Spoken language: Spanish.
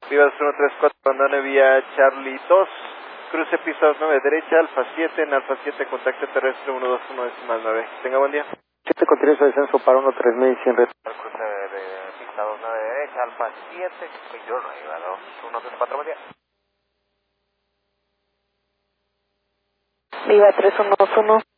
Viva 134, abandone vía Charlie 2, cruce piso 9 derecha, Alfa 7, en Alfa 7, contacto terrestre 121.9. Tenga buen día. 7 continúa su descenso para 13100 red. Cruce de pista 29 derecha, Alfa 7, Mayor Riva 2134, buen día. Viva 311.